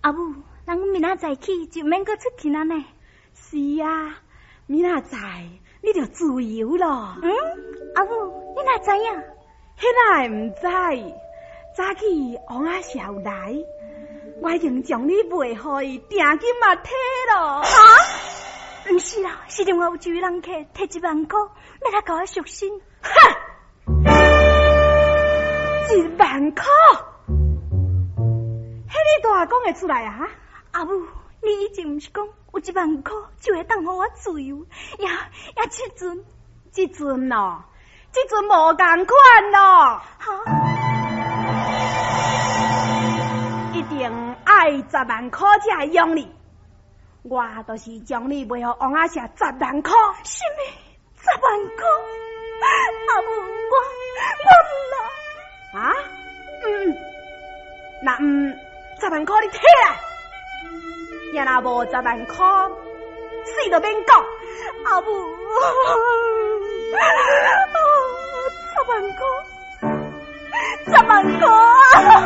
阿母，咱明仔载起就免搁出去了呢。 是啊，明仔载你就自由咯。 阿母，你哪知影？ 迄哪会唔知？早起王阿少来，我已经将你卖互伊，定金嘛摕咯。 哈？唔是啦，是另外有一位人客摕1万块，要来甲我赎身。 哼！1万块？迄你大讲会出来啊？ 阿母，你以前唔是讲有1万块就会当互我自由，也这阵咯，这阵无共款咯。 哈？ 一定爱10万块才会用你。我就是将你卖互王阿舍10万块。 什么10万块？阿母，我啦。 啊？那10万块你摕来。若若无10万块，死都免讲。 阿母。